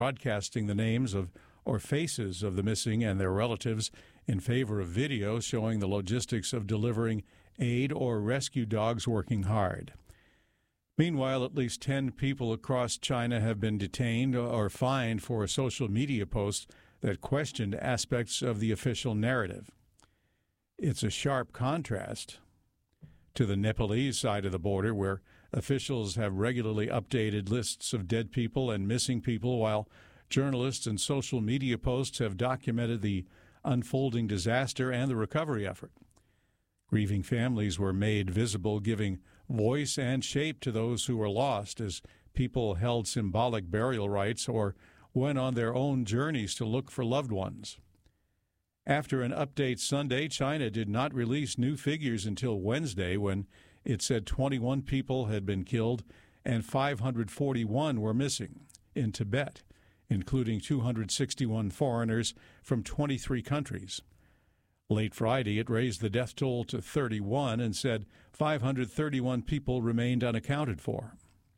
broadcasting the names of or faces of the missing and their relatives in favor of video showing the logistics of delivering aid or rescue dogs working hard. Meanwhile, at least 10 people across China have been detained or fined for social media posts that questioned aspects of the official narrative. It's a sharp contrast to the Nepalese side of the border, where officials have regularly updated lists of dead people and missing people, while journalists and social media posts have documented the unfolding disaster and the recovery effort. Grieving families were made visible, giving voice and shape to those who were lost as people held symbolic burial rites or went on their own journeys to look for loved ones. After an update Sunday, China did not release new figures until Wednesday, when it said 21 people had been killed and 541 were missing in Tibet, including 261 foreigners from 23 countries. Late Friday, it raised the death toll to 31 and said 531 people remained unaccounted for.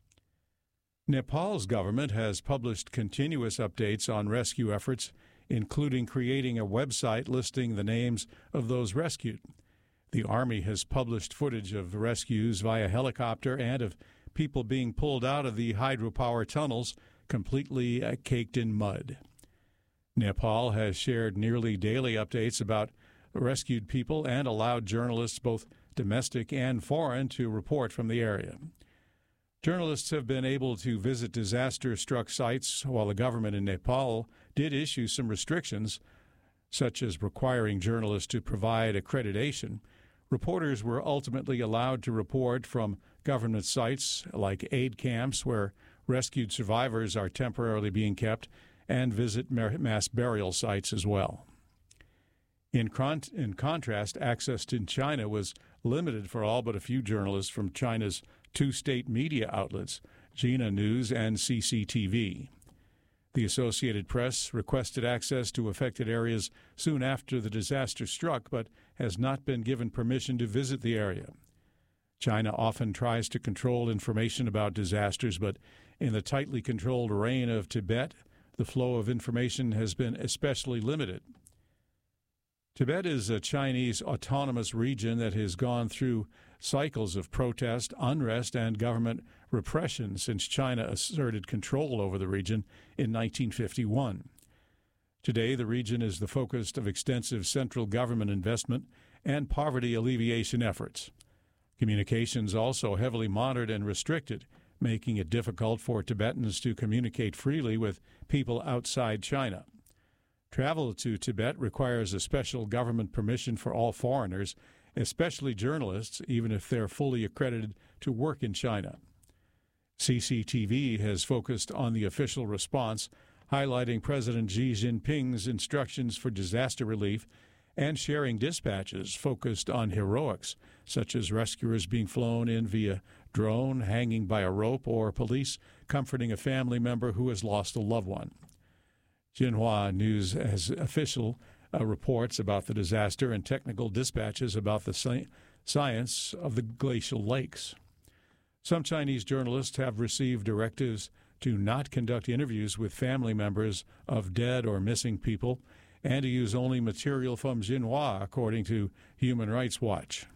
Nepal's government has published continuous updates on rescue efforts, including creating a website listing the names of those rescued. The Army has published footage of rescues via helicopter and of people being pulled out of the hydropower tunnels completely caked in mud. Nepal has shared nearly daily updates about rescued people and allowed journalists, both domestic and foreign, to report from the area. Journalists have been able to visit disaster-struck sites, while the government in Nepal did issue some restrictions, such as requiring journalists to provide accreditation. Reporters were ultimately allowed to report from government sites like aid camps where rescued survivors are temporarily being kept, and visit mass burial sites as well. In contrast, access to China was limited for all but a few journalists from China's two state media outlets, Jiena News and CCTV. The Associated Press requested access to affected areas soon after the disaster struck, but has not been given permission to visit the area. China often tries to control information about disasters, but in the tightly controlled reign of Tibet, the flow of information has been especially limited. Tibet is a Chinese autonomous region that has gone through cycles of protest, unrest, and government repression since China asserted control over the region in 1951. Today, the region is the focus of extensive central government investment and poverty alleviation efforts. Communications also heavily monitored and restricted, making it difficult for Tibetans to communicate freely with people outside China. Travel to Tibet requires a special government permission for all foreigners, especially journalists, even if they're fully accredited to work in China. CCTV has focused on the official response, highlighting President Xi Jinping's instructions for disaster relief and sharing dispatches focused on heroics, such as rescuers being flown in via drone, hanging by a rope, or police comforting a family member who has lost a loved one. Xinhua News has official reports about the disaster and technical dispatches about the science of the glacial lakes. Some Chinese journalists have received directives to not conduct interviews with family members of dead or missing people and to use only material from Xinhua, according to Human Rights Watch.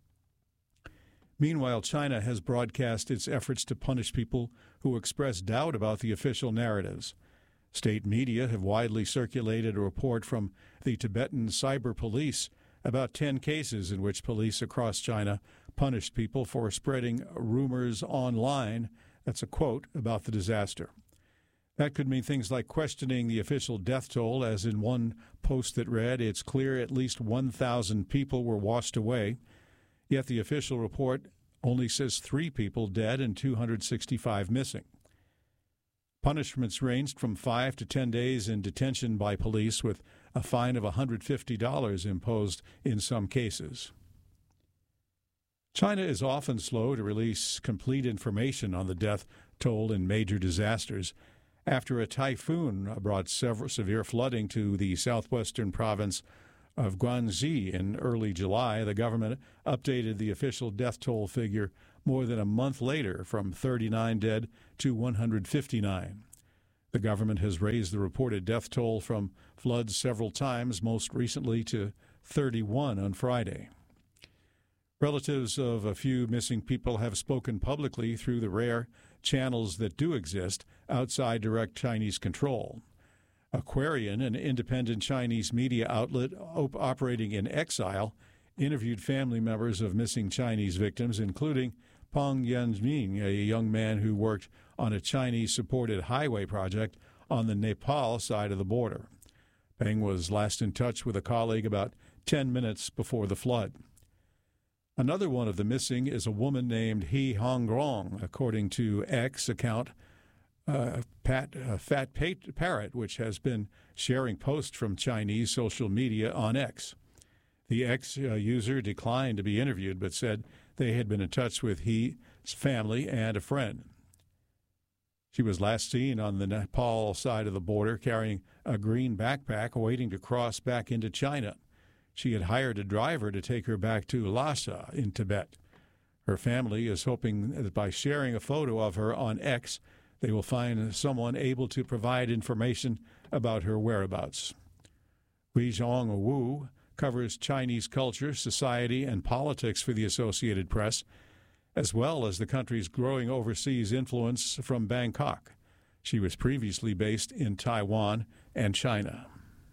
Meanwhile, China has broadcast its efforts to punish people who express doubt about the official narratives. State media have widely circulated a report from the Tibetan cyber police about 10 cases in which police across China punished people for spreading rumors online. That's a quote about the disaster. That could mean things like questioning the official death toll, as in one post that read, "It's clear at least 1,000 people were washed away," yet the official report only says 3 people dead and 265 missing. Punishments ranged from 5 to 10 days in detention by police, with a fine of $150 imposed in some cases. China is often slow to release complete information on the death toll in major disasters. After a typhoon brought severe flooding to the southwestern province of Guangxi in early July, the government updated the official death toll figure more than a month later, from 39 dead to 159. The government has raised the reported death toll from floods several times, most recently to 31 on Friday. Relatives of a few missing people have spoken publicly through the rare channels that do exist outside direct Chinese control. Aquarian, an independent Chinese media outlet operating in exile, interviewed family members of missing Chinese victims, including Peng Yanming, a young man who worked on a Chinese-supported highway project on the Nepal side of the border. Peng was last in touch with a colleague about 10 minutes before the flood. Another one of the missing is a woman named He Hongrong, according to X account Fat Parrot, which has been sharing posts from Chinese social media on X. The X user declined to be interviewed, but said they had been in touch with He's family and a friend. She was last seen on the Nepal side of the border carrying a green backpack, waiting to cross back into China. She had hired a driver to take her back to Lhasa in Tibet. Her family is hoping that by sharing a photo of her on X, they will find someone able to provide information about her whereabouts. Wei Zhongwu covers Chinese culture, society, and politics for the Associated Press, as well as the country's growing overseas influence from Bangkok. She was previously based in Taiwan and China.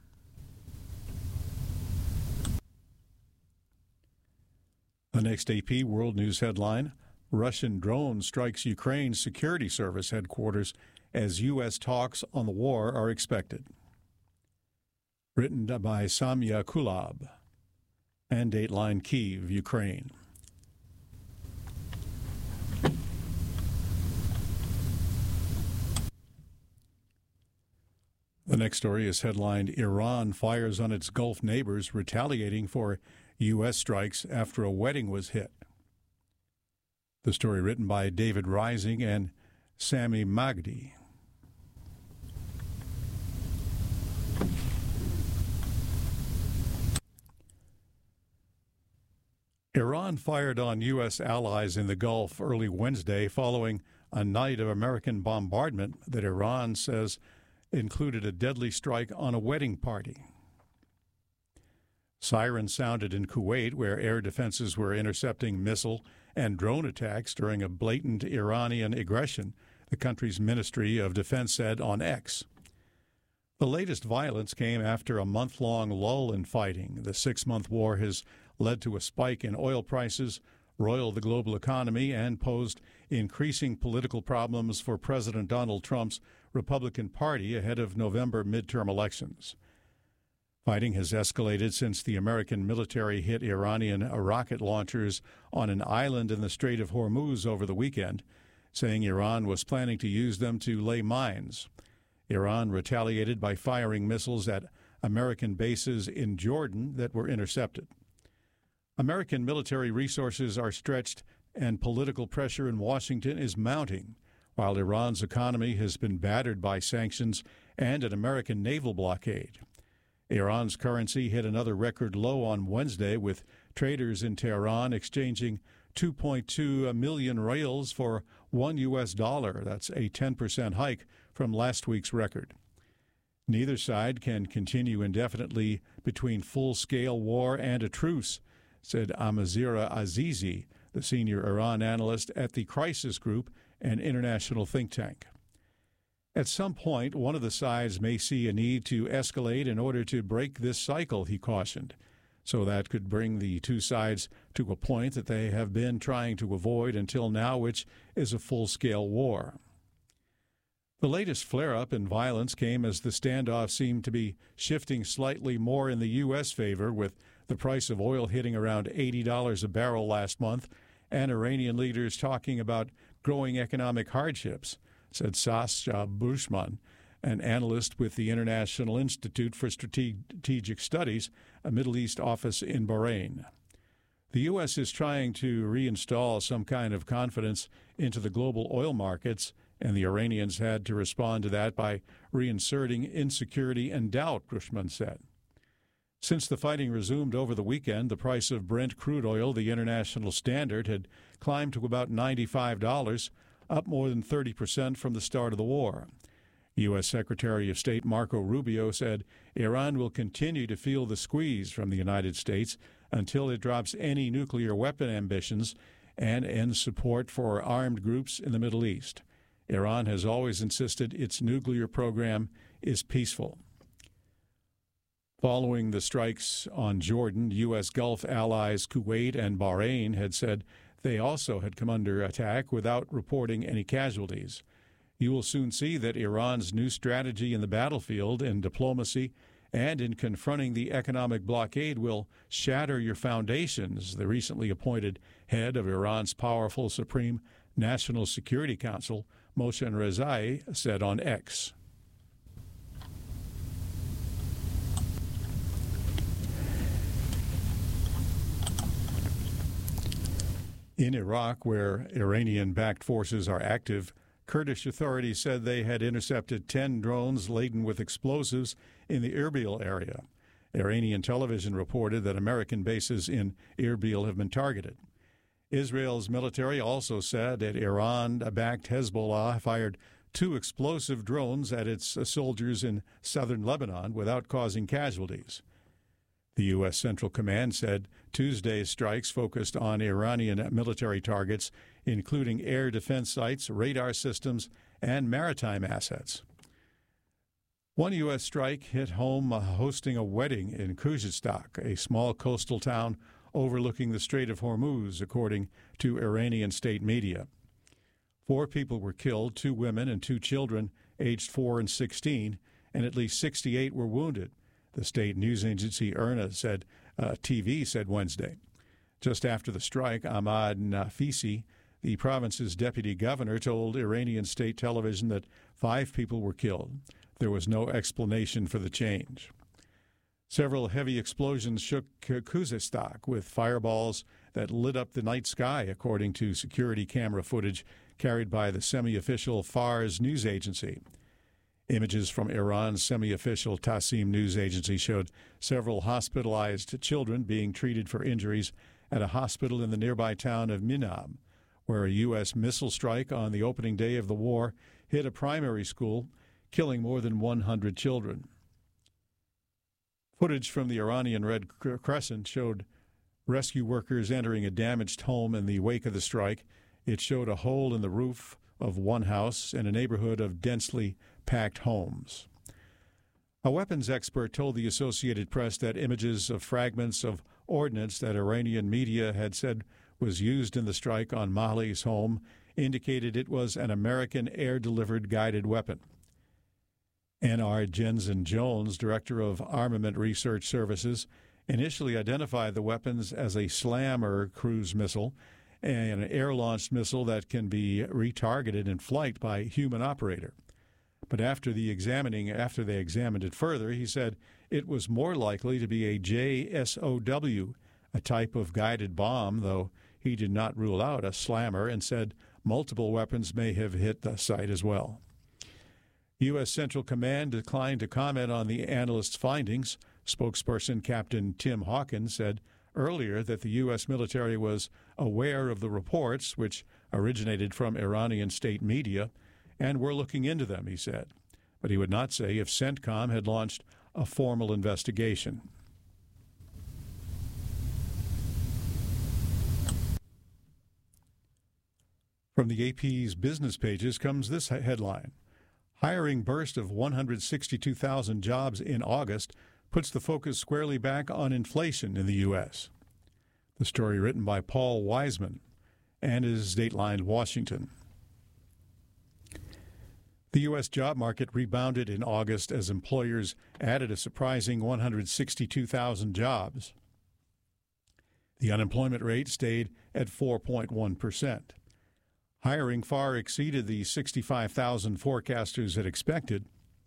The next AP World News headline: Russian drone strikes Ukraine's security service headquarters as U.S. talks on the war are expected. Written by Samya Kulab. And Dateline Kyiv, Ukraine. The next story is headlined, Iran fires on its Gulf neighbors, retaliating for U.S. strikes after a wedding was hit. The story written by David Rising and Sami Magdi. Iran fired on U.S. allies in the Gulf early Wednesday following a night of American bombardment that Iran says included a deadly strike on a wedding party. Sirens sounded in Kuwait, where air defenses were intercepting missile and drone attacks during a blatant Iranian aggression, the country's Ministry of Defense said on X. The latest violence came after a month-long lull in fighting. The 6-month war has led to a spike in oil prices, roiled the global economy, and posed increasing political problems for President Donald Trump's Republican Party ahead of November midterm elections. Fighting has escalated since the American military hit Iranian rocket launchers on an island in the Strait of Hormuz over the weekend, saying Iran was planning to use them to lay mines. Iran retaliated by firing missiles at American bases in Jordan that were intercepted. American military resources are stretched and political pressure in Washington is mounting, while Iran's economy has been battered by sanctions and an American naval blockade. Iran's currency hit another record low on Wednesday, with traders in Tehran exchanging 2.2 million rials for $1. That's a 10% hike from last week's record. Neither side can continue indefinitely between full-scale war and a truce, said Amazira Azizi, the senior Iran analyst at the Crisis Group, an international think tank. At some point, one of the sides may see a need to escalate in order to break this cycle, he cautioned. So that could bring the two sides to a point that they have been trying to avoid until now, which is a full-scale war. The latest flare-up in violence came as the standoff seemed to be shifting slightly more in the U.S. favor, with the price of oil hitting around $80 a barrel last month, and Iranian leaders talking about growing economic hardships, said Sasha Bushman, an analyst with the International Institute for Strategic Studies, a Middle East office in Bahrain. The U.S. is trying to reinstall some kind of confidence into the global oil markets, and the Iranians had to respond to that by reinserting insecurity and doubt, Bushman said. Since the fighting resumed over the weekend, the price of Brent crude oil, the international standard, had climbed to about $95, up more than 30% from the start of the war. U.S. Secretary of State Marco Rubio said Iran will continue to feel the squeeze from the United States until it drops any nuclear weapon ambitions and ends support for armed groups in the Middle East. Iran has always insisted its nuclear program is peaceful. Following the strikes on Jordan, U.S. Gulf allies Kuwait and Bahrain had said they also had come under attack without reporting any casualties. You will soon see that Iran's new strategy in the battlefield, in diplomacy, and in confronting the economic blockade will shatter your foundations, the recently appointed head of Iran's powerful Supreme National Security Council, Mohsen Rezai, said on X. In Iraq, where Iranian-backed forces are active, Kurdish authorities said they had intercepted 10 drones laden with explosives in the Erbil area. Iranian television reported that American bases in Erbil have been targeted. Israel's military also said that Iran-backed Hezbollah fired 2 explosive drones at its soldiers in southern Lebanon without causing casualties. The U.S. Central Command said Tuesday's strikes focused on Iranian military targets, including air defense sites, radar systems, and maritime assets. One U.S. strike hit home hosting a wedding in Khuzestan, a small coastal town overlooking the Strait of Hormuz, according to Iranian state media. 4 people were killed, 2 women and 2 children aged 4 and 16, and at least 68 were wounded, the state news agency IRNA said, TV said Wednesday. Just after the strike, Ahmad Nafisi, the province's deputy governor, told Iranian state television that 5 people were killed. There was no explanation for the change. Several heavy explosions shook Khuzestan with fireballs that lit up the night sky, according to security camera footage carried by the semi-official Fars news agency. Images from Iran's semi-official Tassim news agency showed several hospitalized children being treated for injuries at a hospital in the nearby town of Minab, where a U.S. missile strike on the opening day of the war hit a primary school, killing more than 100 children. Footage from the Iranian Red Crescent showed rescue workers entering a damaged home in the wake of the strike. It showed a hole in the roof of one house in a neighborhood of densely packed homes. A weapons expert told the Associated Press that images of fragments of ordnance that Iranian media had said was used in the strike on Mahli's home indicated it was an American air-delivered guided weapon. N.R. Jensen Jones, director of Armament Research Services, initially identified the weapons as a Slammer cruise missile, an air-launched missile that can be retargeted in flight by a human operator. But after they examined it further, he said it was more likely to be a JSOW, a type of guided bomb, though he did not rule out a slammer and said multiple weapons may have hit the site as well. U.S. Central Command declined to comment on the analyst's findings. Spokesperson Captain Tim Hawkins said earlier that the U.S. military was aware of the reports, which originated from Iranian state media, and were looking into them, he said. But he would not say if CENTCOM had launched a formal investigation. From the AP's business pages comes this headline. Hiring burst of 162,000 jobs in August puts the focus squarely back on inflation in the U.S. The story written by Paul Wiseman and is datelined Washington. The U.S. job market rebounded in August as employers added a surprising 162,000 jobs. The unemployment rate stayed at 4.1%. Hiring far exceeded the 65,000 forecasters had expected,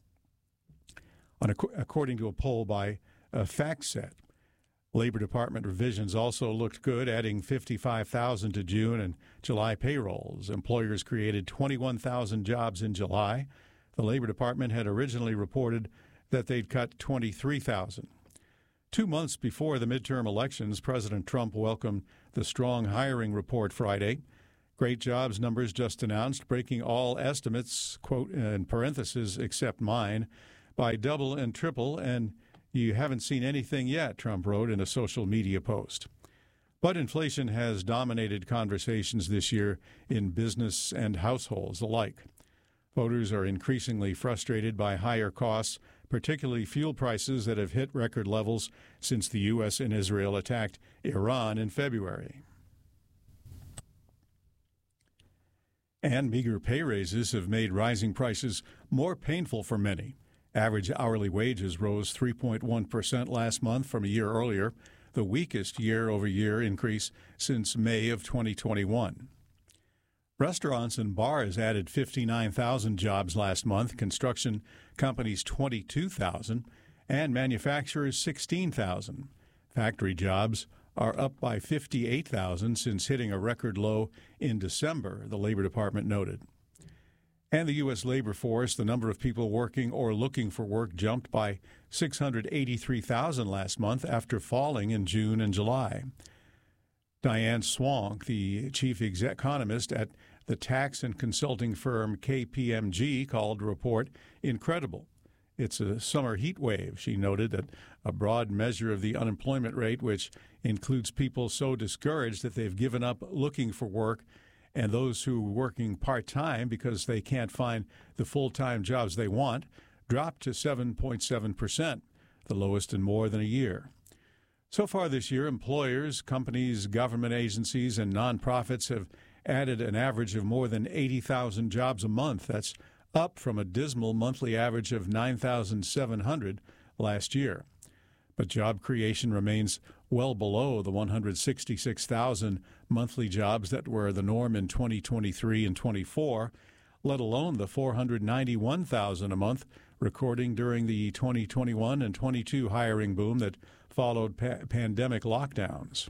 according to a poll by FactSet. Labor Department revisions also looked good, adding 55,000 to June and July payrolls. Employers created 21,000 jobs in July. The Labor Department had originally reported that they'd cut 23,000. 2 months before the midterm elections, President Trump welcomed the strong hiring report Friday. Great jobs numbers just announced, breaking all estimates, quote in parentheses, except mine, by double and triple, and you haven't seen anything yet, Trump wrote in a social media post. But inflation has dominated conversations this year in business and households alike. Voters are increasingly frustrated by higher costs, particularly fuel prices that have hit record levels since the U.S. and Israel attacked Iran in February. And meager pay raises have made rising prices more painful for many. Average hourly wages rose 3.1% last month from a year earlier, the weakest year-over-year increase since May of 2021. Restaurants and bars added 59,000 jobs last month, construction companies 22,000, and manufacturers 16,000. Factory jobs are up by 58,000 since hitting a record low in December, the Labor Department noted. And the U.S. labor force, the number of people working or looking for work, jumped by 683,000 last month after falling in June and July. Diane Swank, the chief economist at the tax and consulting firm KPMG, called the report incredible. It's a summer heat wave, she noted, that a broad measure of the unemployment rate, which includes people so discouraged that they've given up looking for work, and those who are working part-time because they can't find the full-time jobs they want, dropped to 7.7%, the lowest in more than a year. So far this year, employers, companies, government agencies, and nonprofits have added an average of more than 80,000 jobs a month. That's up from a dismal monthly average of 9,700 last year. But job creation remains well below the 166,000 monthly jobs that were the norm in 2023 and 24, let alone the 491,000 a month recording during the 2021 and 22 hiring boom that followed pandemic lockdowns.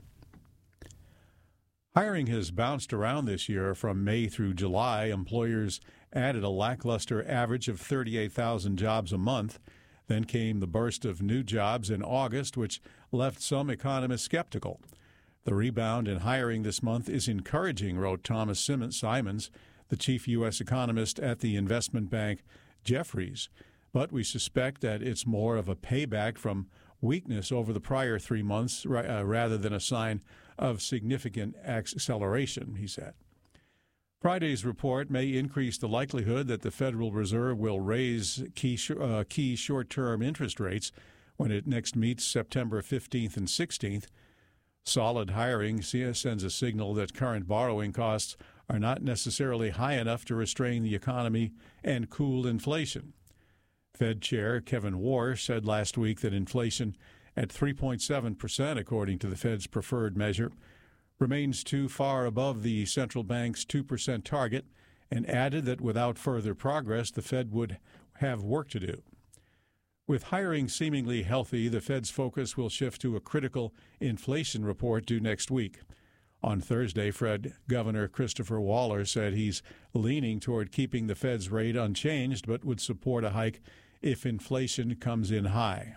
Hiring has bounced around this year. From May through July, employers added a lackluster average of 38,000 jobs a month. Then came the burst of new jobs in August, which left some economists skeptical. The rebound in hiring this month is encouraging, wrote Thomas Simons, the chief U.S. economist at the investment bank Jefferies. But we suspect that it's more of a payback from weakness over the prior 3 months rather than a sign of significant acceleration, he said. Friday's report may increase the likelihood that the Federal Reserve will raise key short-term interest rates when it next meets September 15th and 16th. Solid hiring sends a signal that current borrowing costs are not necessarily high enough to restrain the economy and cool inflation. Fed Chair Kevin Warsh said last week that inflation at 3.7%, according to the Fed's preferred measure, remains too far above the central bank's 2% target, and added that without further progress, the Fed would have work to do. With hiring seemingly healthy, the Fed's focus will shift to a critical inflation report due next week. On Thursday, Fed Governor Christopher Waller said he's leaning toward keeping the Fed's rate unchanged, but would support a hike if inflation comes in high.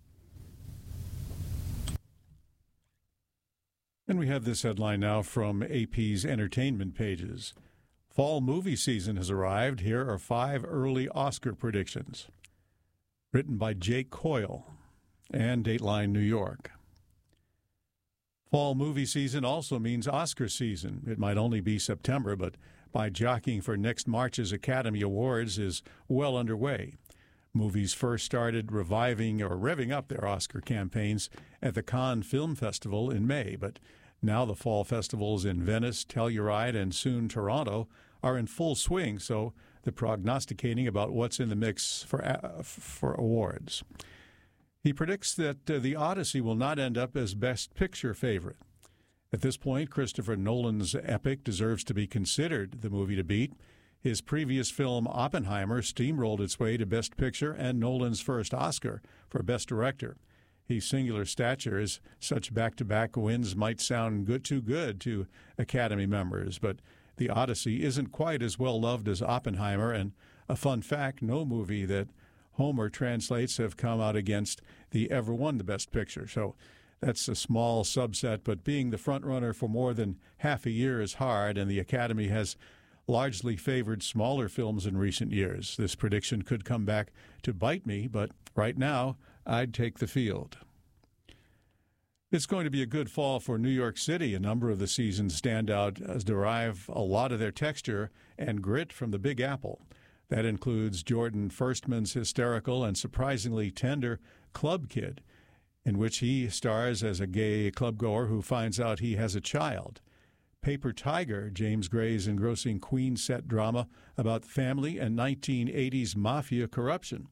And we have this headline now from AP's entertainment pages. Fall movie season has arrived. Here are 5 early Oscar predictions. Written by Jake Coyle and Dateline New York. Fall movie season also means Oscar season. It might only be September, but by jockeying for next March's Academy Awards is well underway. Movies first started revving up their Oscar campaigns at the Cannes Film Festival in May, but now the fall festivals in Venice, Telluride, and soon Toronto are in full swing, so they're prognosticating about what's in the mix for awards. He predicts that The Odyssey will not end up as Best Picture favorite. At this point, Christopher Nolan's epic deserves to be considered the movie to beat. His previous film, Oppenheimer, steamrolled its way to Best Picture and Nolan's first Oscar for Best Director. His singular stature as such back-to-back wins might sound too good to Academy members, but The Odyssey isn't quite as well-loved as Oppenheimer, and a fun fact, no movie that Homer translates have come out against the ever won the Best Picture. So That's a small subset, but being the front runner for more than half a year is hard, and the Academy has largely favored smaller films in recent years. This prediction could come back to bite me, but right now, I'd take the field. It's going to be a good fall for New York City. A number of the season's standouts derive a lot of their texture and grit from the Big Apple. That includes Jordan Firstman's hysterical and surprisingly tender Club Kid, in which he stars as a gay clubgoer who finds out he has a child. Paper Tiger, James Gray's engrossing Queen set drama about family and 1980s mafia corruption.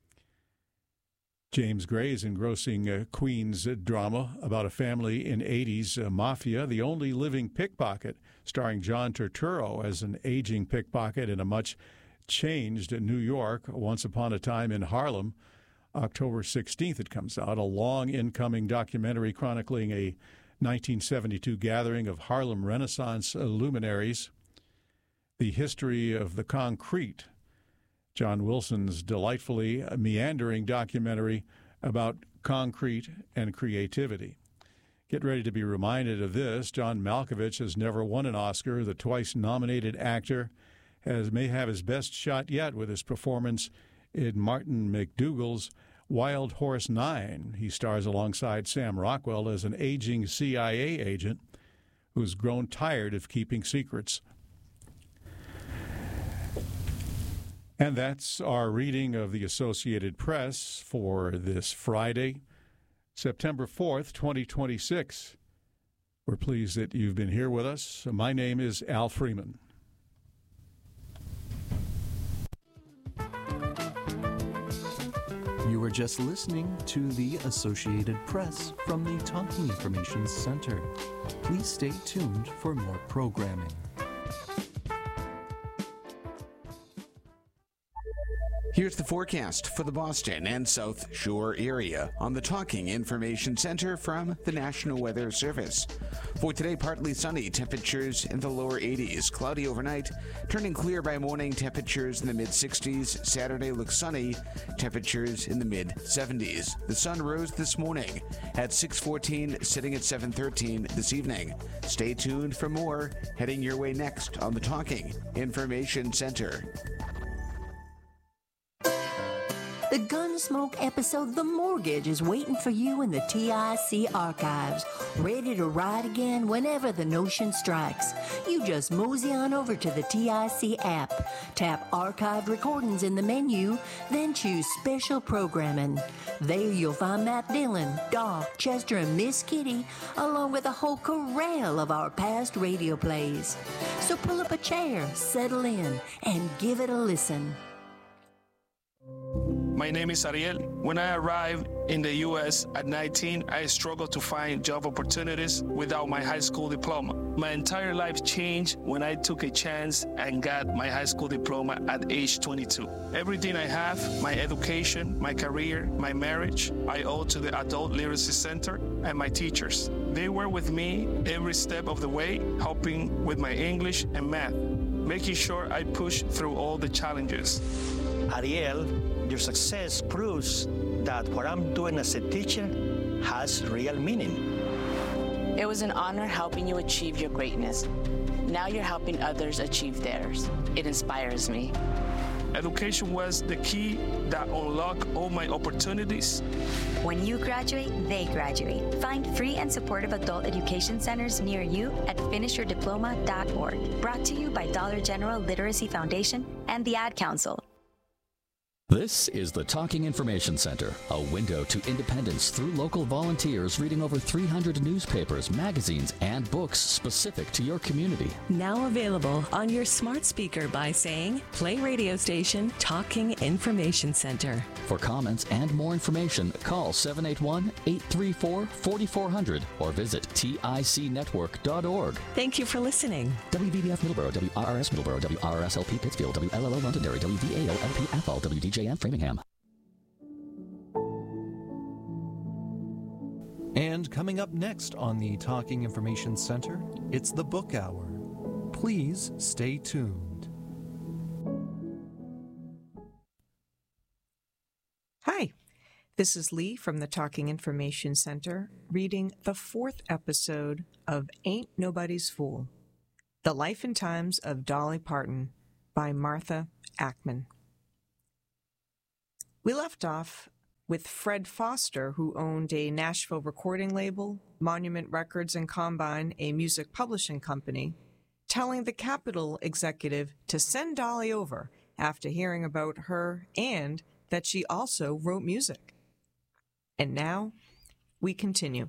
James Gray's engrossing Queen's drama about a family in 80s mafia, The Only Living Pickpocket, starring John Turturro as an aging pickpocket in a much changed New York, once upon a time in Harlem. October 16th it comes out, a long incoming documentary chronicling a 1972 gathering of Harlem Renaissance luminaries. The History of the Concrete, John Wilson's delightfully meandering documentary about concrete and creativity. Get ready to be reminded of this. John Malkovich has never won an Oscar. The twice-nominated actor may have his best shot yet with his performance in Martin McDougall's Wild Horse 9. He stars alongside Sam Rockwell as an aging CIA agent who's grown tired of keeping secrets. And that's our reading of the Associated Press for this Friday, September 4th, 2026. We're pleased that you've been here with us. My name is Al Freeman. You were just listening to the Associated Press from the Talking Information Center. Please stay tuned for more programming. Here's the forecast for the Boston and South Shore area on the Talking Information Center from the National Weather Service. For today, partly sunny, temperatures in the lower 80s. Cloudy overnight, turning clear by morning, temperatures in the mid-60s. Saturday looks sunny, temperatures in the mid-70s. The sun rose this morning at 6:14, sitting at 7:13 this evening. Stay tuned for more heading your way next on the Talking Information Center. The Gunsmoke episode The Mortgage is waiting for you in the TIC archives, ready to ride again whenever the notion strikes. You just mosey on over to the TIC app, tap Archived Recordings in the menu, then choose Special Programming. There you'll find Matt Dillon, Doc, Chester, and Miss Kitty, along with a whole corral of our past radio plays. So pull up a chair, settle in, and give it a listen. My name is Ariel. When I arrived in the U.S. at 19, I struggled to find job opportunities without my high school diploma. My entire life changed when I took a chance and got my high school diploma at age 22. Everything I have, my education, my career, my marriage, I owe to the Adult Literacy Center and my teachers. They were with me every step of the way, helping with my English and math, making sure I pushed through all the challenges. Ariel, your success proves that what I'm doing as a teacher has real meaning. It was an honor helping you achieve your greatness. Now you're helping others achieve theirs. It inspires me. Education was the key that unlocked all my opportunities. When you graduate, they graduate. Find free and supportive adult education centers near you at finishyourdiploma.org. Brought to you by Dollar General Literacy Foundation and the Ad Council. This is the Talking Information Center, a window to independence through local volunteers reading over 300 newspapers, magazines, and books specific to your community. Now available on your smart speaker by saying, play radio station Talking Information Center. For comments and more information, call 781-834-4400 or visit ticnetwork.org. Thank you for listening. WBBF Middleborough, WRRS Middleborough, WRRS-LP Pittsfield, WLLO Londonderry, WVAO-LP Athol, WDJM Framingham. And coming up next on the Talking Information Center, it's the Book Hour. Please stay tuned. Hi, This is Lee from the Talking Information Center, reading the 4th episode of Ain't Nobody's Fool, The Life and Times of Dolly Parton by Martha Ackman. We left off with Fred Foster, who owned a Nashville recording label, Monument Records and Combine, a music publishing company, telling the Capitol executive to send Dolly over after hearing about her and that she also wrote music. And now, we continue.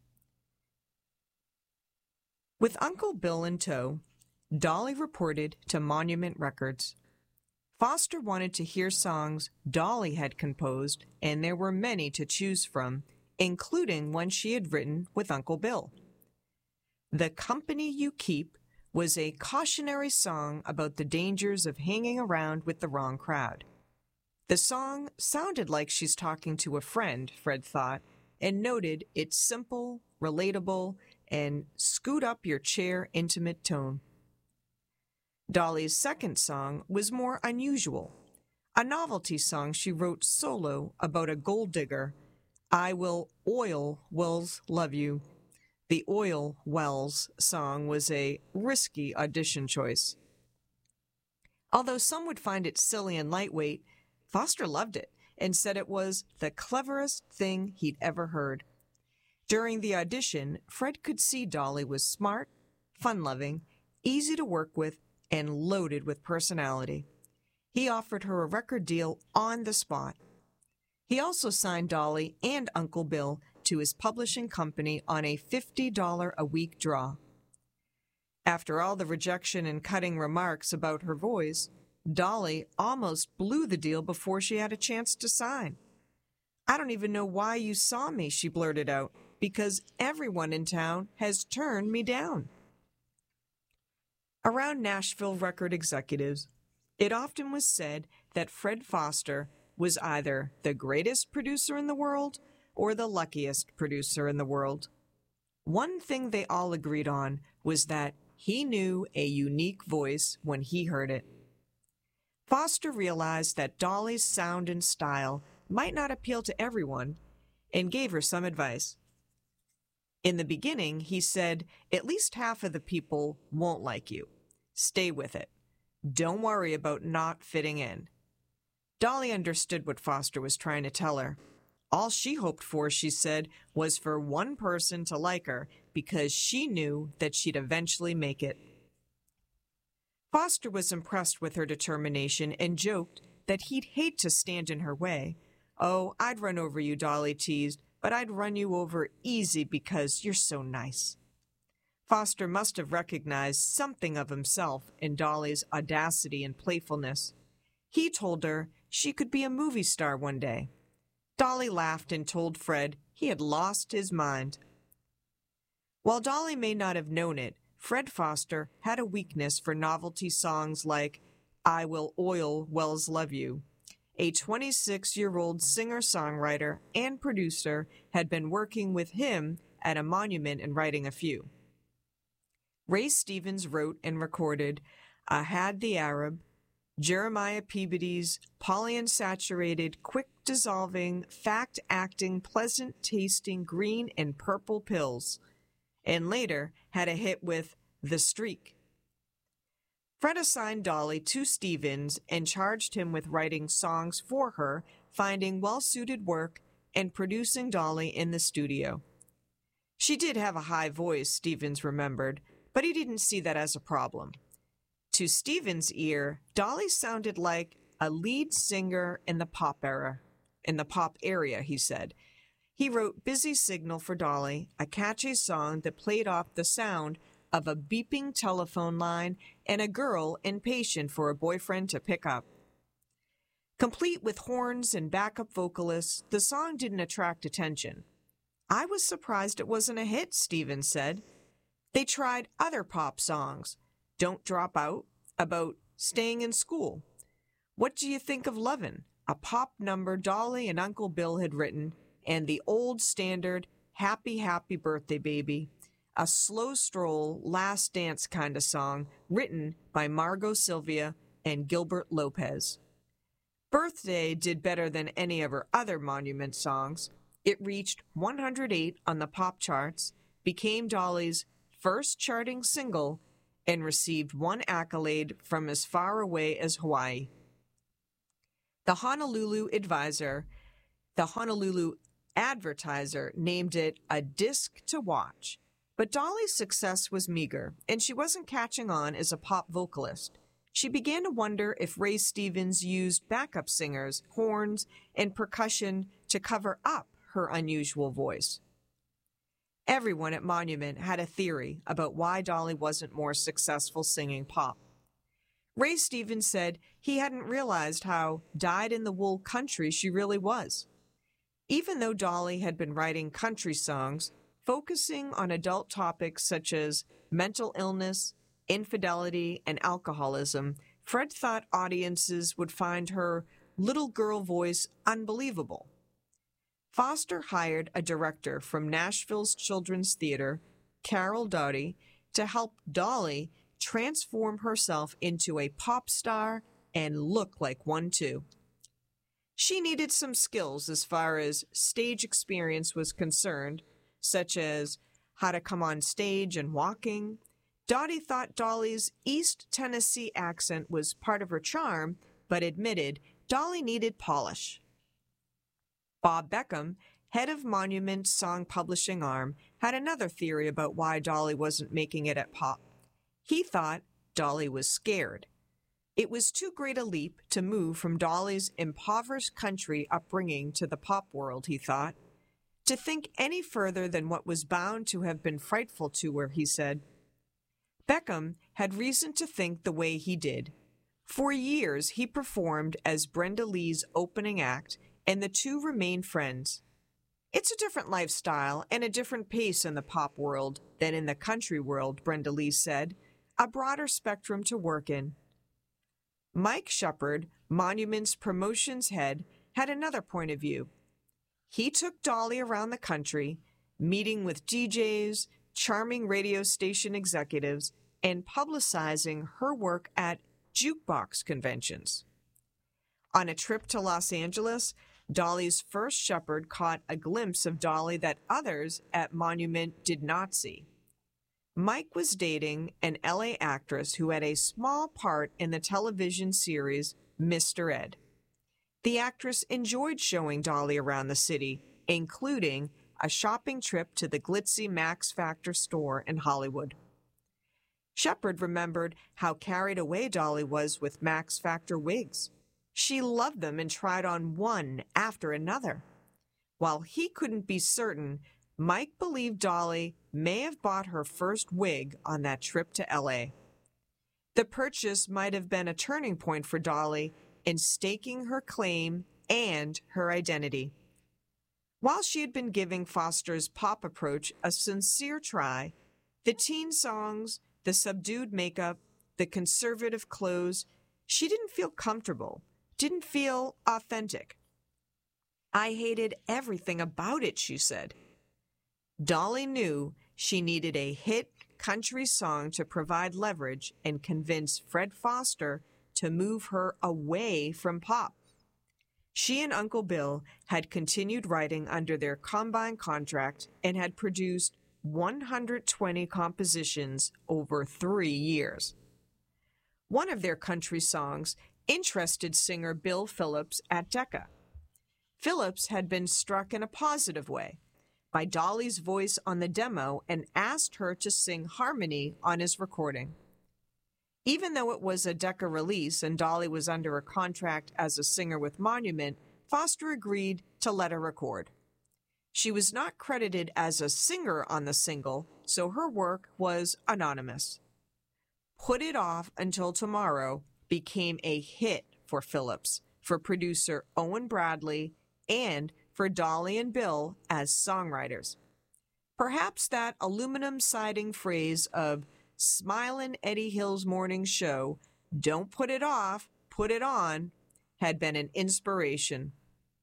With Uncle Bill in tow, Dolly reported to Monument Records. Foster wanted to hear songs Dolly had composed, and there were many to choose from, including one she had written with Uncle Bill. The Company You Keep was a cautionary song about the dangers of hanging around with the wrong crowd. The song sounded like she's talking to a friend, Fred thought, and noted its simple, relatable, and scoot-up-your-chair intimate tone. Dolly's second song was more unusual, a novelty song she wrote solo about a gold digger. I Will Oil Wells Love You. The Oil Wells song was a risky audition choice. Although some would find it silly and lightweight, Foster loved it and said it was the cleverest thing he'd ever heard. During the audition, Fred could see Dolly was smart, fun-loving, easy to work with, and loaded with personality. He offered her a record deal on the spot. He also signed Dolly and Uncle Bill to his publishing company on a $50 a week draw. After all the rejection and cutting remarks about her voice, Dolly almost blew the deal before she had a chance to sign. I don't even know why you saw me, she blurted out, because everyone in town has turned me down. Around Nashville record executives, it often was said that Fred Foster was either the greatest producer in the world or the luckiest producer in the world. One thing they all agreed on was that he knew a unique voice when he heard it. Foster realized that Dolly's sound and style might not appeal to everyone and gave her some advice. In the beginning, he said, at least half of the people won't like you. Stay with it. Don't worry about not fitting in. Dolly understood what Foster was trying to tell her. All she hoped for, she said, was for one person to like her because she knew that she'd eventually make it. Foster was impressed with her determination and joked that he'd hate to stand in her way. Oh, I'd run over you, Dolly teased, but I'd run you over easy because you're so nice. Foster must have recognized something of himself in Dolly's audacity and playfulness. He told her she could be a movie star one day. Dolly laughed and told Fred he had lost his mind. While Dolly may not have known it, Fred Foster had a weakness for novelty songs like I Will Oil Wells Love You. A 26-year-old singer-songwriter and producer had been working with him at a monument and writing a few. Ray Stevens wrote and recorded Ahad the Arab, Jeremiah Peabody's polyunsaturated, quick-dissolving, fact-acting, pleasant-tasting green and purple pills, and later had a hit with The Streak. Fred assigned Dolly to Stevens and charged him with writing songs for her, finding well-suited work, and producing Dolly in the studio. She did have a high voice, Stevens remembered, but he didn't see that as a problem. To Stevens' ear, Dolly sounded like a lead singer in the pop area, he said. He wrote Busy Signal for Dolly, a catchy song that played off the sound of a beeping telephone line and a girl impatient for a boyfriend to pick up. Complete with horns and backup vocalists, the song didn't attract attention. I was surprised it wasn't a hit, Stevens said. They tried other pop songs, Don't Drop Out, about staying in school. What Do You Think of Lovin', a pop number Dolly and Uncle Bill had written, and the old standard Happy, Happy Birthday Baby, a slow stroll, last dance kind of song written by Margot Sylvia and Gilbert Lopez. Birthday did better than any of her other Monument songs. It reached 108 on the pop charts, became Dolly's first charting single, and received one accolade from as far away as Hawaii. The Honolulu Advertiser named it a disc to watch, but Dolly's success was meager, and she wasn't catching on as a pop vocalist. She began to wonder if Ray Stevens used backup singers, horns, and percussion to cover up her unusual voice. Everyone at Monument had a theory about why Dolly wasn't more successful singing pop. Ray Stevens said he hadn't realized how dyed-in-the-wool country she really was. Even though Dolly had been writing country songs, focusing on adult topics such as mental illness, infidelity, and alcoholism, Fred thought audiences would find her little girl voice unbelievable. Foster hired a director from Nashville's Children's Theater, Carol Doughty, to help Dolly transform herself into a pop star and look like one too. She needed some skills as far as stage experience was concerned, such as how to come on stage and walking. Doughty thought Dolly's East Tennessee accent was part of her charm, but admitted Dolly needed polish. Bob Beckham, head of Monument's song publishing arm, had another theory about why Dolly wasn't making it at pop. He thought Dolly was scared. It was too great a leap to move from Dolly's impoverished country upbringing to the pop world, he thought. To think any further than what was bound to have been frightful to her, he said. Beckham had reason to think the way he did. For years, he performed as Brenda Lee's opening act, and the two remained friends. It's a different lifestyle and a different pace in the pop world than in the country world, Brenda Lee said, a broader spectrum to work in. Mike Shepard, Monument's promotions head, had another point of view. He took Dolly around the country, meeting with DJs, charming radio station executives, and publicizing her work at jukebox conventions. On a trip to Los Angeles, Dolly's first Shepard caught a glimpse of Dolly that others at Monument did not see. Mike was dating an LA actress who had a small part in the television series Mr. Ed. The actress enjoyed showing Dolly around the city, including a shopping trip to the glitzy Max Factor store in Hollywood. Shepard remembered how carried away Dolly was with Max Factor wigs. She loved them and tried on one after another. While he couldn't be certain, Mike believed Dolly may have bought her first wig on that trip to L.A. The purchase might have been a turning point for Dolly in staking her claim and her identity. While she had been giving Foster's pop approach a sincere try, the teen songs, the subdued makeup, the conservative clothes, she didn't feel comfortable, didn't feel authentic. I hated everything about it, she said. Dolly knew she needed a hit country song to provide leverage and convince Fred Foster to move her away from pop. She and Uncle Bill had continued writing under their combined contract and had produced 120 compositions over 3 years. One of their country songs interested singer Bill Phillips at Decca. Phillips had been struck in a positive way by Dolly's voice on the demo and asked her to sing harmony on his recording. Even though it was a Decca release and Dolly was under a contract as a singer with Monument, Foster agreed to let her record. She was not credited as a singer on the single, so her work was anonymous. Put It Off Until Tomorrow became a hit for Phillips, for producer Owen Bradley, and for Dolly and Bill as songwriters. Perhaps that aluminum siding phrase of Smilin' Eddie Hill's morning show, "Don't put it off, put it on," had been an inspiration.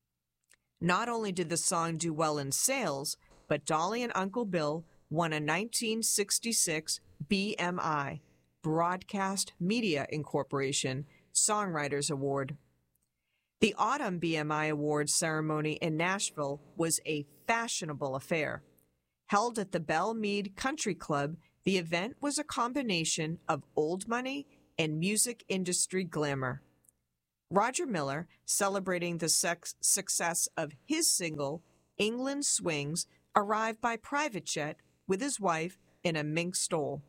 Not only did the song do well in sales, but Dolly and Uncle Bill won a 1966 BMI, Broadcast Media Incorporation, Songwriters Award. The Autumn BMI Awards ceremony in Nashville was a fashionable affair. Held at the Belle Meade Country Club, the event was a combination of old money and music industry glamour. Roger Miller, celebrating the success of his single, England Swings, arrived by private jet with his wife in a mink stole.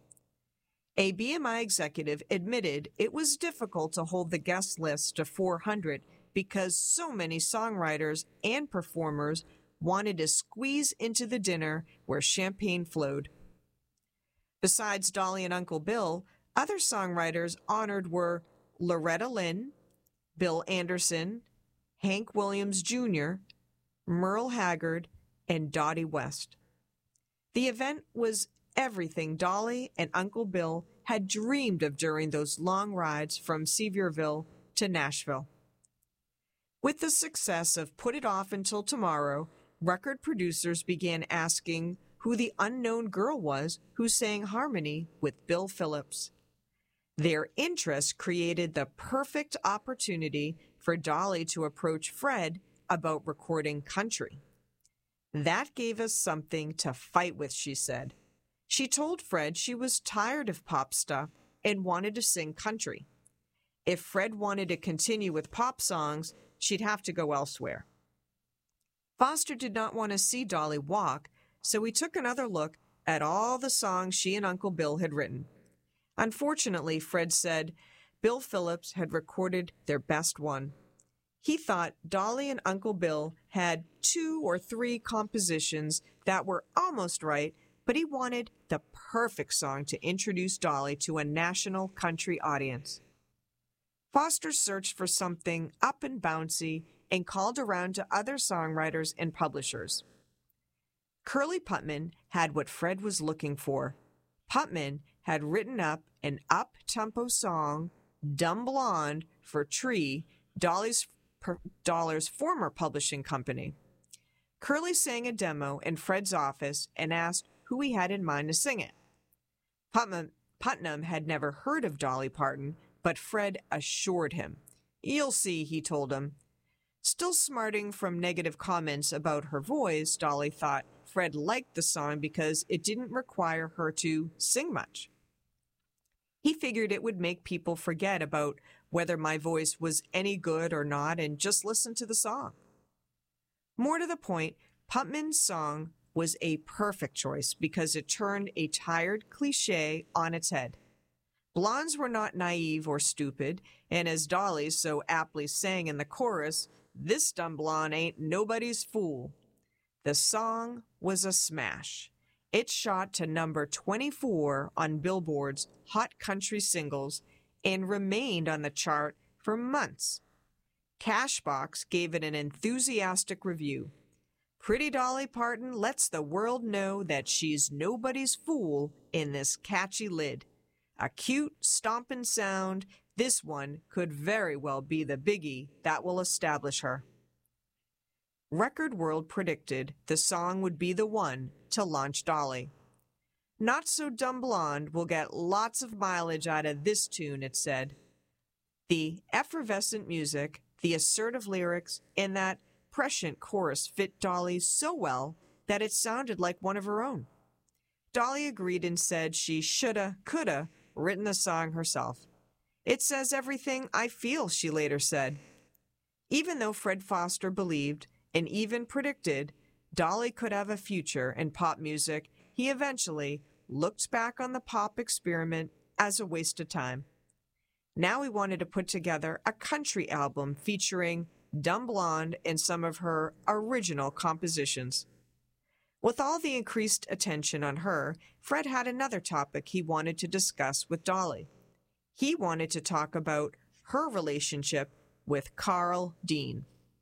A BMI executive admitted it was difficult to hold the guest list to 400 because so many songwriters and performers wanted to squeeze into the dinner where champagne flowed. Besides Dolly and Uncle Bill, other songwriters honored were Loretta Lynn, Bill Anderson, Hank Williams Jr., Merle Haggard, and Dottie West. The event was everything Dolly and Uncle Bill had dreamed of during those long rides from Sevierville to Nashville. With the success of Put It Off Until Tomorrow, record producers began asking who the unknown girl was who sang harmony with Bill Phillips. Their interest created the perfect opportunity for Dolly to approach Fred about recording country. That gave us something to fight with, she said. She told Fred she was tired of pop stuff and wanted to sing country. If Fred wanted to continue with pop songs, she'd have to go elsewhere. Foster did not want to see Dolly walk, so he took another look at all the songs she and Uncle Bill had written. Unfortunately, Fred said Bill Phillips had recorded their best one. He thought Dolly and Uncle Bill had 2 or 3 compositions that were almost right, but he wanted the perfect song to introduce Dolly to a national country audience. Foster searched for something up and bouncy and called around to other songwriters and publishers. Curly Putman had what Fred was looking for. Putman had written up an up-tempo song, Dumb Blonde, for Tree, Dolly's former publishing company. Curly sang a demo in Fred's office and asked who he had in mind to sing it. Putnam had never heard of Dolly Parton, but Fred assured him. "You'll see," he told him. Still smarting from negative comments about her voice, Dolly thought Fred liked the song because it didn't require her to sing much. He figured it would make people forget about whether my voice was any good or not and just listen to the song. More to the point, Putman's song was a perfect choice because it turned a tired cliché on its head. Blondes were not naive or stupid, and as Dolly so aptly sang in the chorus, "This dumb blonde ain't nobody's fool." The song was a smash. It shot to number 24 on Billboard's Hot Country Singles and remained on the chart for months. Cashbox gave it an enthusiastic review. "Pretty Dolly Parton lets the world know that she's nobody's fool in this catchy lid. A cute, stompin' sound, this one could very well be the biggie that will establish her." Record World predicted the song would be the one to launch Dolly. "Not So Dumb Blonde will get lots of mileage out of this tune," it said. The effervescent music, the assertive lyrics, and that prescient chorus fit Dolly so well that it sounded like one of her own. Dolly agreed and said she shoulda, coulda written the song herself. "It says everything I feel," she later said. Even though Fred Foster believed and even predicted Dolly could have a future in pop music, he eventually looked back on the pop experiment as a waste of time. Now he wanted to put together a country album featuring Dumb Blonde and some of her original compositions. With all the increased attention on her, Fred had another topic he wanted to discuss with Dolly. He wanted to talk about her relationship with Carl Dean.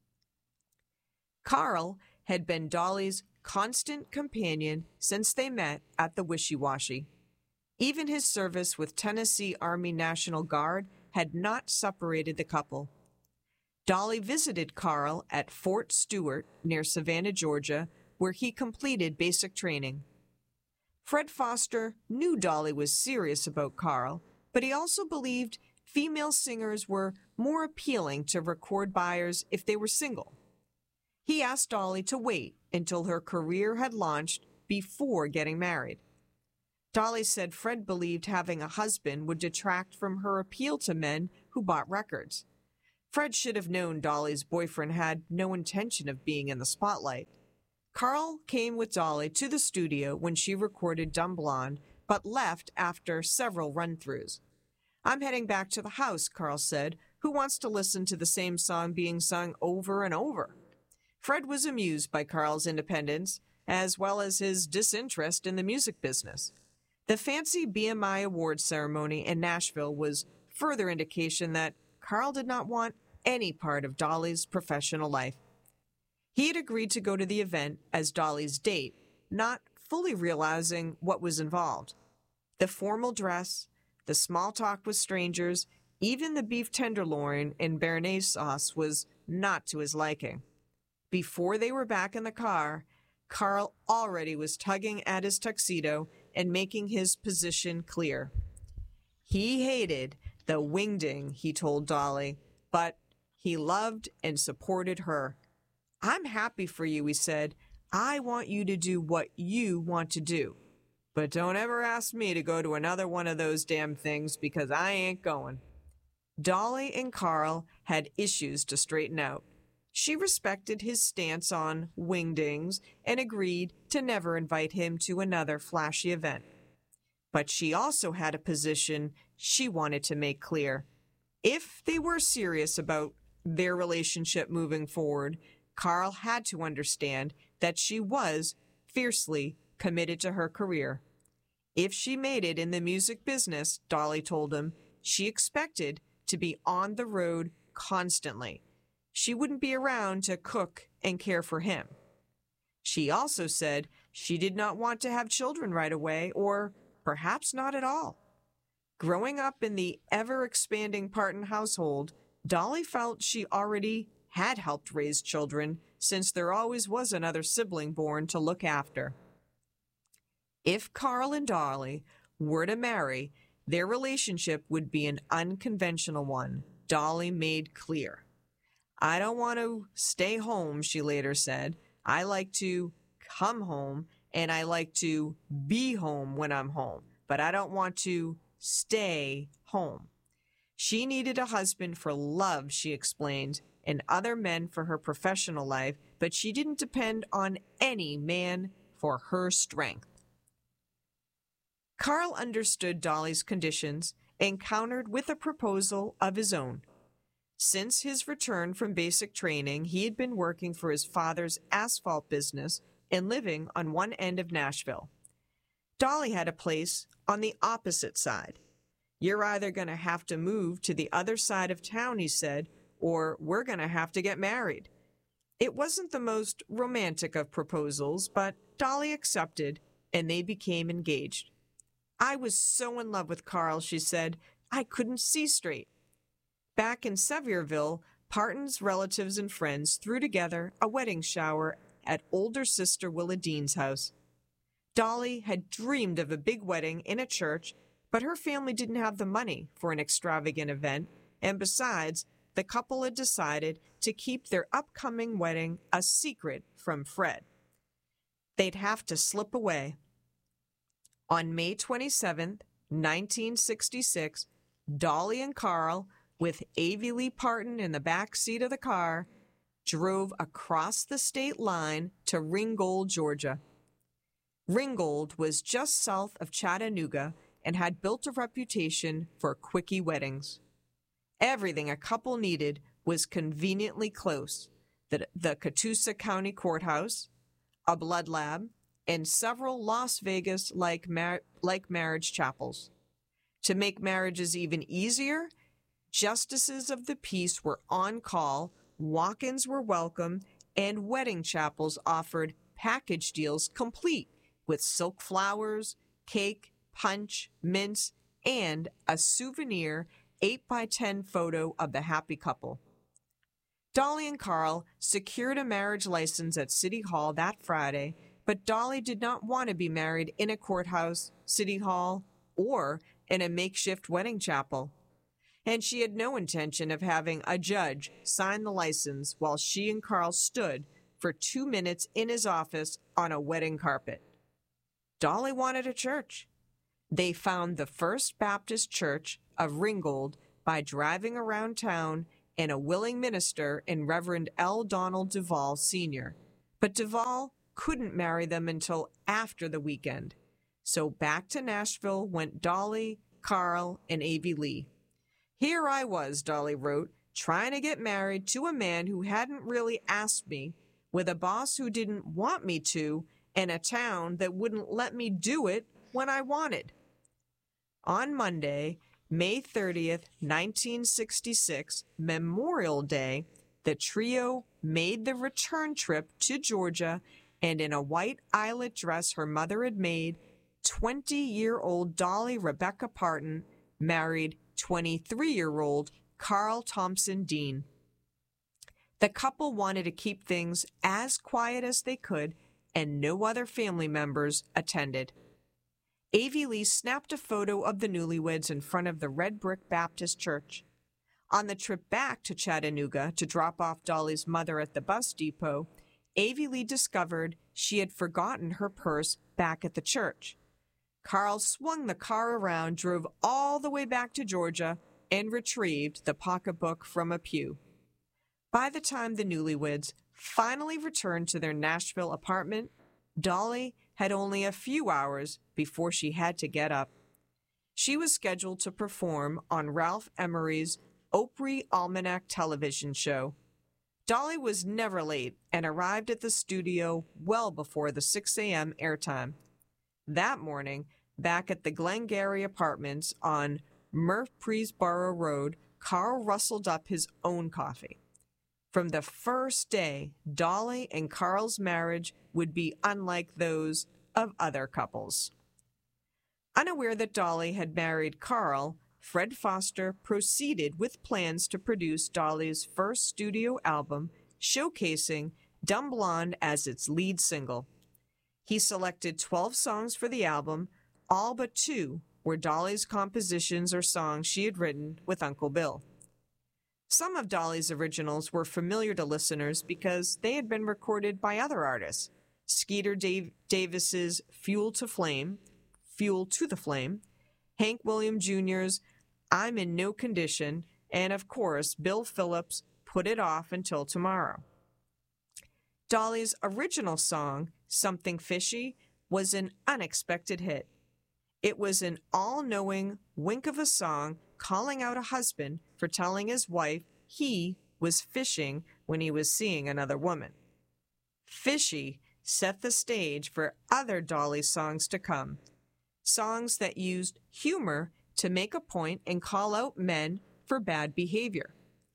Carl had been Dolly's constant companion since they met at the Wishy-Washy. Even his service with Tennessee Army National Guard had not separated the couple. Dolly visited Carl at Fort Stewart near Savannah, Georgia, where he completed basic training. Fred Foster knew Dolly was serious about Carl, but he also believed female singers were more appealing to record buyers if they were single. He asked Dolly to wait until her career had launched before getting married. Dolly said Fred believed having a husband would detract from her appeal to men who bought records. Fred should have known Dolly's boyfriend had no intention of being in the spotlight. Carl came with Dolly to the studio when she recorded Dumb Blonde, but left after several run-throughs. "I'm heading back to the house," Carl said. "Who wants to listen to the same song being sung over and over?" Fred was amused by Carl's independence, as well as his disinterest in the music business. The fancy BMI Awards ceremony in Nashville was further indication that Carl did not want any part of Dolly's professional life. He had agreed to go to the event as Dolly's date, not fully realizing what was involved. The formal dress, the small talk with strangers, even the beef tenderloin and béarnaise sauce was not to his liking. Before they were back in the car, Carl already was tugging at his tuxedo and making his position clear. He hated the wingding, he told Dolly, but he loved and supported her. "I'm happy for you," he said. "I want you to do what you want to do. But don't ever ask me to go to another one of those damn things because I ain't going." Dolly and Carl had issues to straighten out. She respected his stance on wingdings and agreed to never invite him to another flashy event. But she also had a position she wanted to make clear. If they were serious about their relationship moving forward, Carl had to understand that she was fiercely committed to her career. If she made it in the music business, Dolly told him, she expected to be on the road constantly. She wouldn't be around to cook and care for him. She also said she did not want to have children right away, or perhaps not at all. Growing up in the ever-expanding Parton household, Dolly felt she already had helped raise children since there always was another sibling born to look after. If Carl and Dolly were to marry, their relationship would be an unconventional one, Dolly made clear. "I don't want to stay home," she later said. "I like to come home, and I like to be home when I'm home, but I don't want to stay home." She needed a husband for love, she explained, and other men for her professional life, but she didn't depend on any man for her strength. Carl understood Dolly's conditions and countered with a proposal of his own. Since his return from basic training, he had been working for his father's asphalt business and living on one end of Nashville. Dolly had a place on the opposite side. "You're either going to have to move to the other side of town," he said, "or we're going to have to get married." It wasn't the most romantic of proposals, but Dolly accepted, and they became engaged. "I was so in love with Carl," she said, "I couldn't see straight." Back in Sevierville, Parton's relatives and friends threw together a wedding shower at older sister Willa Dean's house. Dolly had dreamed of a big wedding in a church, but her family didn't have the money for an extravagant event, and besides, the couple had decided to keep their upcoming wedding a secret from Fred. They'd have to slip away. On May 27, 1966, Dolly and Carl, with Avie Lee Parton in the back seat of the car, drove across the state line to Ringgold, Georgia. Ringgold was just south of Chattanooga and had built a reputation for quickie weddings. Everything a couple needed was conveniently close: the Catoosa County Courthouse, a blood lab, and several Las Vegas-like marriage chapels. To make marriages even easier, justices of the peace were on call, walk-ins were welcome, and wedding chapels offered package deals complete with silk flowers, cake, punch, mints, and a souvenir 8x10 photo of the happy couple. Dolly and Carl secured a marriage license at City Hall that Friday, but Dolly did not want to be married in a courthouse, City Hall, or in a makeshift wedding chapel. and she had no intention of having a judge sign the license while she and Carl stood for 2 minutes in his office on a wedding carpet. Dolly wanted a church. They found the First Baptist Church of Ringgold by driving around town and a willing minister in Reverend L. Donald Duvall Sr. But Duvall couldn't marry them until after the weekend. So back to Nashville went Dolly, Carl, and Avie Lee. Here I was, Dolly wrote, trying to get married to a man who hadn't really asked me, with a boss who didn't want me to, and a town that wouldn't let me do it when I wanted. On Monday, May 30th, 1966, Memorial Day, the trio made the return trip to Georgia, and in a white eyelet dress her mother had made, 20-year-old Dolly Rebecca Parton married 23-year-old Carl Thompson Dean. The couple wanted to keep things as quiet as they could, and no other family members attended. Avie Lee snapped a photo of the newlyweds in front of the Red Brick Baptist Church. On the trip back to Chattanooga to drop off Dolly's mother at the bus depot, Avie Lee discovered she had forgotten her purse back at the church. Carl swung the car around, drove all the way back to Georgia, and retrieved the pocketbook from a pew. By the time the newlyweds finally returned to their Nashville apartment, Dolly had only a few hours before she had to get up. She was scheduled to perform on Ralph Emery's Opry Almanac television show. Dolly was never late and arrived at the studio well before the 6 a.m. airtime. That morning, back at the Glengarry Apartments on Murfreesboro Road, Carl rustled up his own coffee. From the first day, Dolly and Carl's marriage would be unlike those of other couples. Unaware that Dolly had married Carl, Fred Foster proceeded with plans to produce Dolly's first studio album, showcasing Dumb Blonde as its lead single. He selected 12 songs for the album, all but 2 were Dolly's compositions or songs she had written with Uncle Bill. Some of Dolly's originals were familiar to listeners because they had been recorded by other artists. Skeeter Davis's Fuel to the Flame, Hank Williams Jr.'s I'm in No Condition, and of course, Bill Phillips' Put It Off Until Tomorrow. Dolly's original song, Something Fishy, was an unexpected hit. It was an all-knowing wink of a song calling out a husband for telling his wife he was fishing when he was seeing another woman. Fishy set the stage for other Dolly songs to come, songs that used humor to make a point and call out men for bad behavior.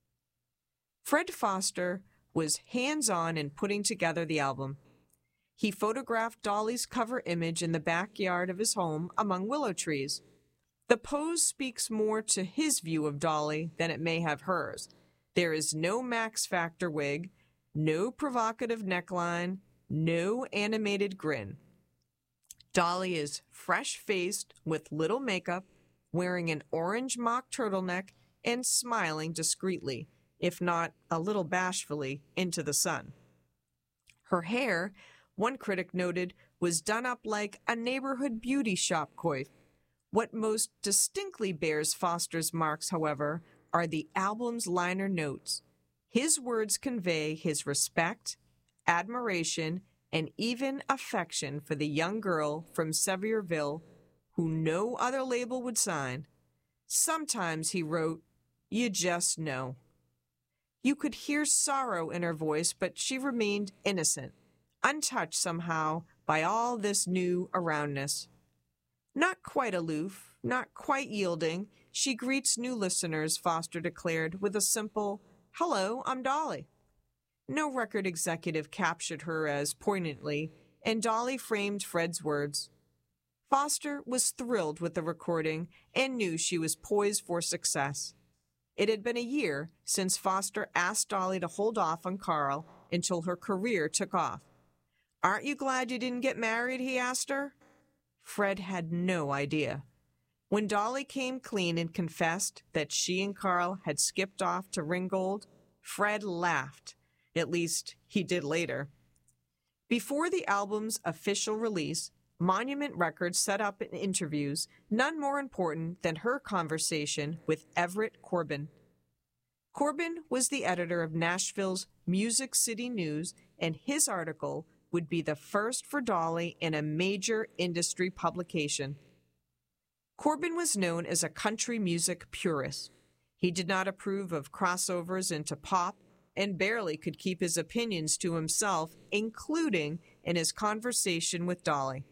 Fred Foster was hands-on in putting together the album. He photographed Dolly's cover image in the backyard of his home among willow trees. The pose speaks more to his view of Dolly than it may have hers. There is no Max Factor wig, no provocative neckline, no animated grin. Dolly is fresh-faced with little makeup, wearing an orange mock turtleneck and smiling discreetly, if not a little bashfully, into the sun. Her hair, one critic noted, was done up like a neighborhood beauty shop coif. What most distinctly bears Foster's marks, however, are the album's liner notes. His words convey his respect, admiration, and even affection for the young girl from Sevierville who no other label would sign. Sometimes, he wrote, you just know. You could hear sorrow in her voice, but she remained innocent, untouched somehow by all this new aroundness. Not quite aloof, not quite yielding, she greets new listeners, Foster declared, with a simple, hello, I'm Dolly. No record executive captured her as poignantly, and Dolly framed Fred's words. Foster was thrilled with the recording and knew she was poised for success. It had been a year since Foster asked Dolly to hold off on Carl until her career took off. Aren't you glad you didn't get married, he asked her. Fred had no idea. When Dolly came clean and confessed that she and Carl had skipped off to Ringgold, Fred laughed. At least, he did later. Before the album's official release, Monument Records set up interviews, none more important than her conversation with Everett Corbin. Corbin was the editor of Nashville's Music City News, and his article would be the first for Dolly in a major industry publication. Corbin was known as a country music purist. He did not approve of crossovers into pop and barely could keep his opinions to himself, including in his conversation with Dolly.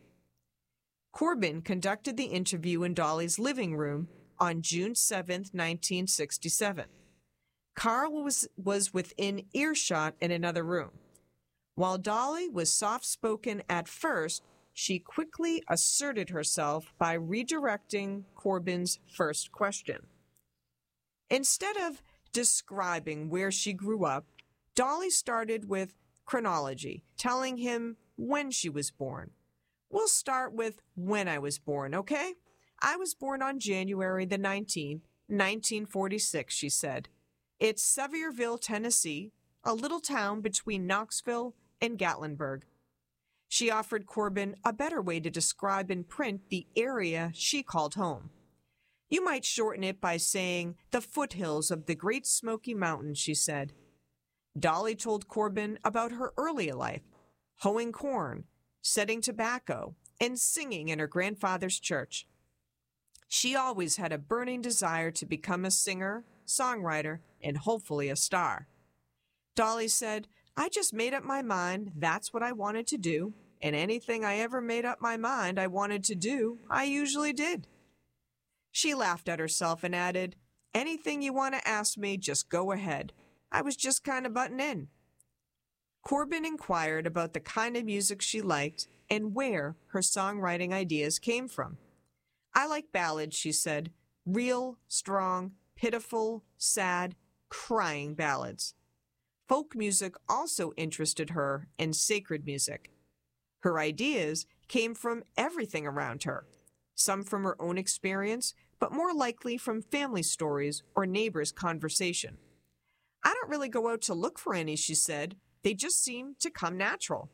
Corbin conducted the interview in Dolly's living room on June 7, 1967. Carl was within earshot in another room. While Dolly was soft-spoken at first, she quickly asserted herself by redirecting Corbin's first question. Instead of describing where she grew up, Dolly started with chronology, telling him when she was born. We'll start with when I was born, okay? I was born on January the 19th, 1946, she said. It's Sevierville, Tennessee, a little town between Knoxville and Gatlinburg. She offered Corbin a better way to describe in print the area she called home. You might shorten it by saying the foothills of the Great Smoky Mountains, she said. Dolly told Corbin about her early life, hoeing corn, setting tobacco, and singing in her grandfather's church. She always had a burning desire to become a singer, songwriter, and hopefully a star. Dolly said, I just made up my mind that's what I wanted to do, and anything I ever made up my mind I wanted to do, I usually did. She laughed at herself and added, anything you want to ask me, just go ahead. I was just kind of butting in. Corbin inquired about the kind of music she liked and where her songwriting ideas came from. I like ballads, she said, real, strong, pitiful, sad, crying ballads. Folk music also interested her, and sacred music. Her ideas came from everything around her, some from her own experience, but more likely from family stories or neighbors' conversation. I don't really go out to look for any, she said. They just seem to come natural.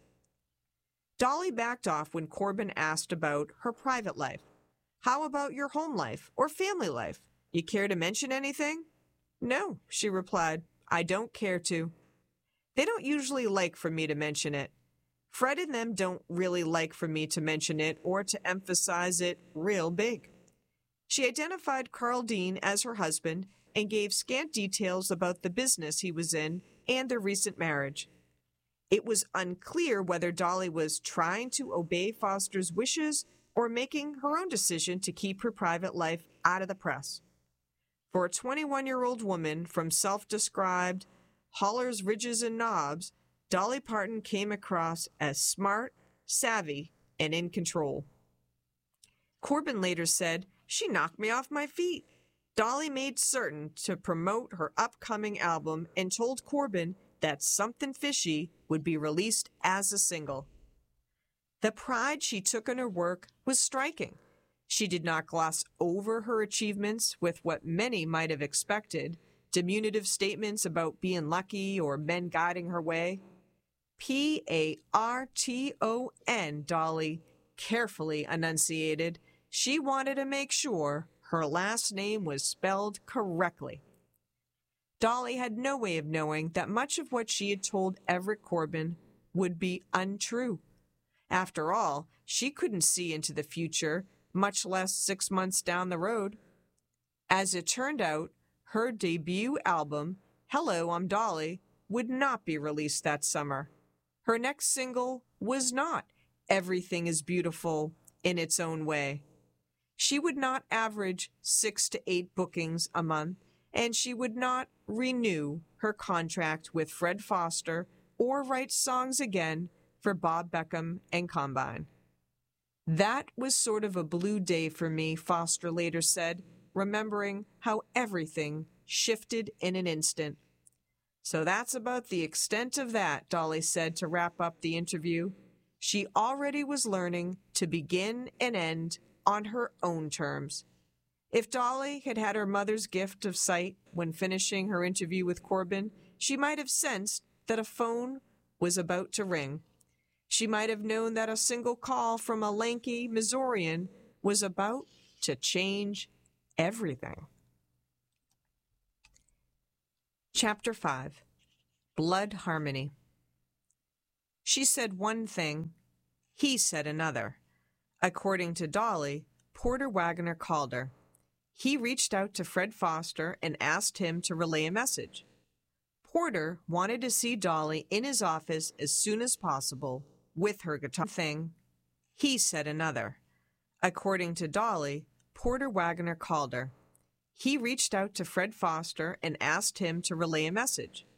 Dolly backed off when Corbin asked about her private life. How about your home life or family life? You care to mention anything? No, she replied. I don't care to. They don't usually like for me to mention it. Fred and them don't really like for me to mention it or to emphasize it real big. She identified Carl Dean as her husband and gave scant details about the business he was in and their recent marriage. It was unclear whether Dolly was trying to obey Foster's wishes or making her own decision to keep her private life out of the press. For a 21-year-old woman from self-described Hollers, Ridges, and Knobs, Dolly Parton came across as smart, savvy, and in control. Corbin later said, she knocked me off my feet. Dolly made certain to promote her upcoming album and told Corbin that Something Fishy would be released as a single. The pride she took in her work was striking. She did not gloss over her achievements with what many might have expected, diminutive statements about being lucky or men guiding her way. P-A-R-T-O-N, Dolly carefully enunciated. She wanted to make sure her last name was spelled correctly. Dolly had no way of knowing that much of what she had told Everett Corbin would be untrue. After all, she couldn't see into the future, much less 6 months down the road. As it turned out, her debut album, Hello, I'm Dolly, would not be released that summer. Her next single was not Everything is Beautiful in its own way. She would not average 6 to 8 bookings a month, and she would not renew her contract with Fred Foster or write songs again for Bob Beckham and Combine. That was sort of a blue day for me, Foster later said, remembering how everything shifted in an instant. So that's about the extent of that, Dolly said to wrap up the interview. She already was learning to begin and end on her own terms. If Dolly had had her mother's gift of sight when finishing her interview with Corbin, she might have sensed that a phone was about to ring. She might have known that a single call from a lanky Missourian was about to change everything. Chapter 5. Blood Harmony. She said one thing, he said another. According to Dolly, Porter Wagoner called her. He reached out to Fred Foster and asked him to relay a message. Porter wanted to see Dolly in his office as soon as possible with her guitar. Thing, he said another. According to Dolly, Porter Wagoner called her. He reached out to Fred Foster and asked him to relay a message.